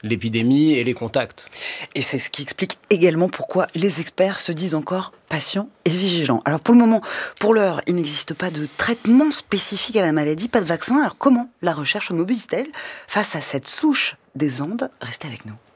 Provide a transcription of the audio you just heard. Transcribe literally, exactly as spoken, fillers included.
l'épidémie et les contacts. Et c'est ce qui explique également pourquoi les experts se disent encore patients et vigilants. Alors pour le moment, pour l'heure, il n'existe pas de traitement spécifique à la maladie, pas de vaccin. Alors comment la recherche se mobilise-t-elle face à cette souche des Andes? Restez avec nous.